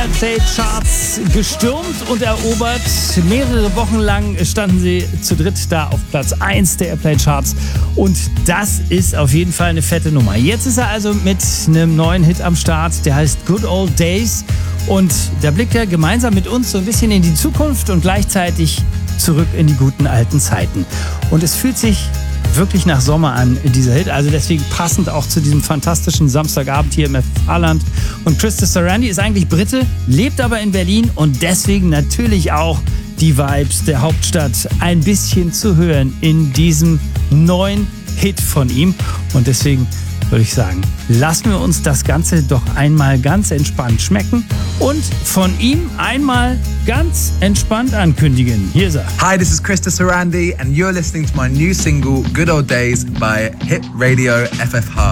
Airplay-Charts gestürmt und erobert. Mehrere Wochen lang standen sie zu dritt da auf Platz 1 der Airplay-Charts. Und das ist auf jeden Fall eine fette Nummer. Jetzt ist er also mit einem neuen Hit am Start, der heißt Good Old Days. Und da blickt er gemeinsam mit uns so ein bisschen in die Zukunft und gleichzeitig zurück in die guten alten Zeiten. Und es fühlt sich wirklich nach Sommer an, dieser Hit. Also deswegen passend auch zu diesem fantastischen Samstagabend hier im FH-Land. Und Krista Sarandon ist eigentlich Brite, lebt aber in Berlin und deswegen natürlich auch die Vibes der Hauptstadt ein bisschen zu hören in diesem neuen Hit von ihm. Und deswegen würde ich sagen, lassen wir uns das Ganze doch einmal ganz entspannt schmecken und von ihm einmal ganz entspannt ankündigen. Hier ist er. Hi, this is Krista Sarandon and you're listening to my new single Good Old Days by Hit Radio FFH.